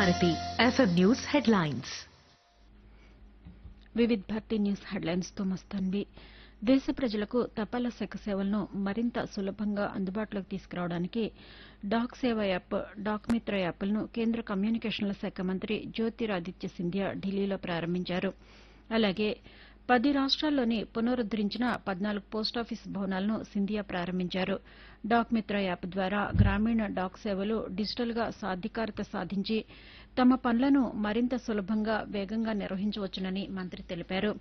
Bharati FM news headlines. Vividh Bharati news headlines తో మస్తాన్వి. దేశ ప్రజలకు తపాలా శాఖ సేవలను మరింత సులభంగా అందుబాటులోకి తీసుకురావడానికి డాక్ సేవ యాప్, డాక్ మిత్ర యాప్లను కేంద్ర కమ్యూనికేషన్ల శాఖ మంత్రి జ్యోతిరాదిత్య సింధియా ఢిల్లీలో ప్రారంభించారు. అలాగే 10 రాష్ట్రాల్లోని పునరుద్దరించిన 14 పోస్టాఫీసు భవనాలను సింధియా ప్రారంభించారు. డాక్ మిత్ర యాప్ ద్వారా గ్రామీణ డాక్ సేవలు డిజిటల్గా సాధికారత సాధించి తమ పనులను మరింత సులభంగా, వేగంగా నిర్వహించవచ్చునని మంత్రి తెలిపారు.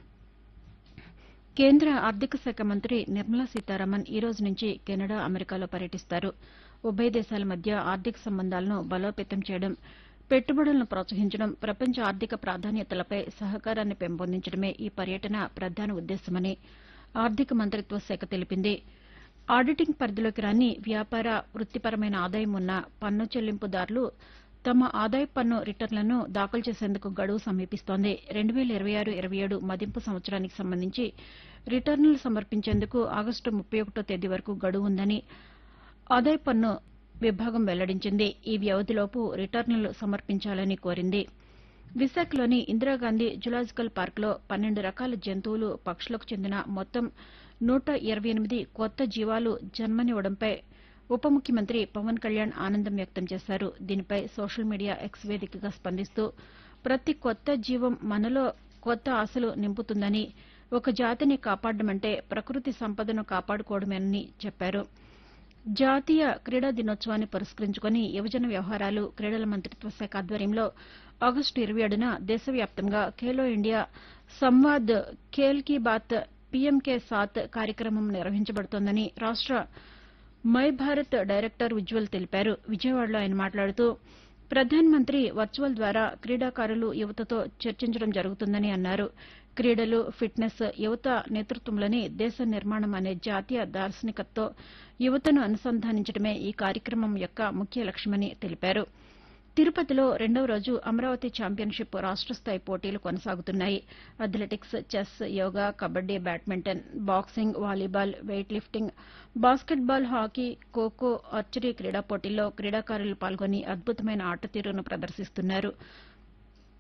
కేంద్ర ఆర్థిక శాఖ మంత్రి నిర్మలా సీతారామన్ ఈ రోజు నుంచి కెనడా, అమెరికాలో పర్యటిస్తారు. ఉభయ దేశాల మధ్య ఆర్థిక సంబంధాలను బలోపేతం చేయడం, పెట్టుబడులను ప్రోత్సహించడం, ప్రపంచ ఆర్థిక ప్రాధాన్యతలపై సహకారాన్ని పెంపొందించడమే ఈ పర్యటన ప్రధాన ఉద్దేశ్యమని ఆర్థిక మంత్రిత్వ శాఖ తెలిపింది. ఆడిటింగ్ పరిధిలోకి రాని వ్యాపార, వృత్తిపరమైన ఆదాయం ఉన్న పన్ను చెల్లింపుదారులు తమ ఆదాయపు పన్ను రిటర్నులను దాఖలు చేసేందుకు గడువు సమీపిస్తోంది. 2026-27 మదింపు సంవత్సరానికి సంబంధించి రిటర్నులు సమర్పించేందుకు ఆగస్టు 31వ తేదీ వరకు గడువు ఉందని ఆదాయపు పన్ను విభాగం వెల్లడించింది. ఈ వ్యవధిలోపు రిటర్నులు సమర్పించాలని కోరింది. విశాఖలోని ఇందిరాగాంధీ జులాజికల్ పార్కులో 12 రకాల జంతువులు, పక్షులకు చెందిన మొత్తం 128 కొత్త జీవాలు జన్మనివ్వడంపై ఉప ముఖ్యమంత్రి పవన్ కళ్యాణ్ ఆనందం వ్యక్తం చేశారు. దీనిపై సోషల్ మీడియా ఎక్స్ వేదికగా స్పందిస్తూ ప్రతి కొత్త జీవం మనలో కొత్త ఆశలు నింపుతుందని, ఒక జాతిని కాపాడడమంటే ప్రకృతి సంపదను కాపాడుకోవడమేనని చెప్పారు. జాతీయ క్రీడా దినోత్సవాన్ని పురస్కరించుకుని యువజన వ్యవహారాలు, క్రీడల మంత్రిత్వ శాఖ ఆధ్వర్యంలో ఆగస్టు 27న దేశవ్యాప్తంగా ఖేలో ఇండియా సంవాద్ ఖేల్ కీ బాత్ పీఎంకే సాత్ కార్యక్రమం నిర్వహించబడుతోందని రాష్ట మై భారత్ డైరెక్టర్ ఉజ్వల్ తెలిపారు. విజయవాడలో ఆయన మాట్లాడుతూ ప్రధానమంత్రి వర్చువల్ ద్వారా క్రీడాకారులు, యువతతో చర్చించడం జరుగుతుందని అన్నారు. క్రీడలు, ఫిట్నెస్, యువత నేతృత్వంలోని దేశ నిర్మాణం అనే జాతీయ దార్శనికతతో యువతను అనుసంధానించడమే ఈ కార్యక్రమం యొక్క ముఖ్య లక్ష్యమని తెలిపారు. తిరుపతిలో 2వ రోజు అమరావతి ఛాంపియన్షిప్ రాష్ట స్థాయి పోటీలు కొనసాగుతున్నాయి. Athletics, chess, yoga, kabaddi, badminton, boxing, volleyball, weight lifting, basketball, hockey, kho kho, archery క్రీడా పోటీల్లో క్రీడాకారులు పాల్గొని అద్భుతమైన ఆటతీరును ప్రదర్శిస్తున్నారు.